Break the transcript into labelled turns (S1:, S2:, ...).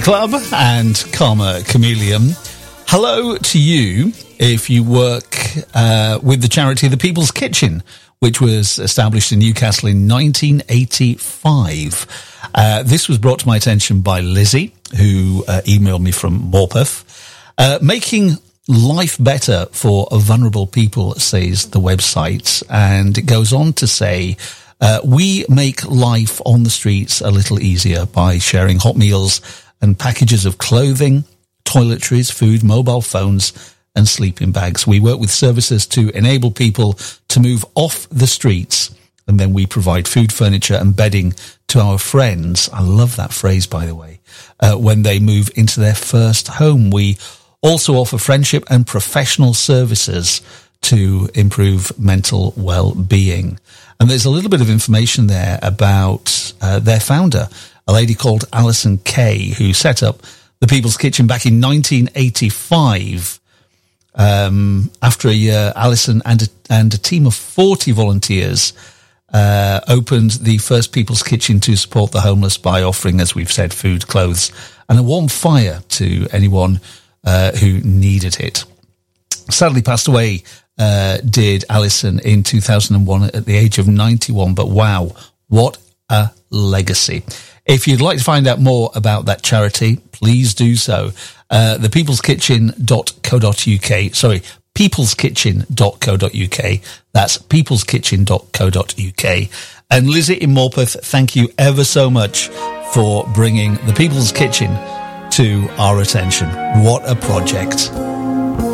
S1: Club and Karma Chameleon. Hello to you if you work with the charity The People's Kitchen, which was established in Newcastle in 1985. This was brought to my attention by Lizzie, who emailed me from Morpeth. Making life better for vulnerable people, says the website, and it goes on to say, we make life on the streets a little easier by sharing hot meals and packages of clothing, toiletries, food, mobile phones, and sleeping bags. We work with services to enable people to move off the streets, and then we provide food, furniture, and bedding to our friends. I love that phrase, by the way. When they move into their first home, we also offer friendship and professional services to improve mental well-being. And there's a little bit of information there about their founder, a lady called Alison Kay, who set up the People's Kitchen back in 1985. After a year, Alison and a team of 40 volunteers opened the first People's Kitchen to support the homeless by offering, as we've said, food, clothes, and a warm fire to anyone who needed it. Sadly passed away, did Alison in 2001 at the age of 91, but wow, what a legacy. If you'd like to find out more about that charity, please do so. Thepeopleskitchen.co.uk. Sorry, peopleskitchen.co.uk. That's peopleskitchen.co.uk. And Lizzie in Morpeth, thank you ever so much for bringing the People's Kitchen to our attention. What a project.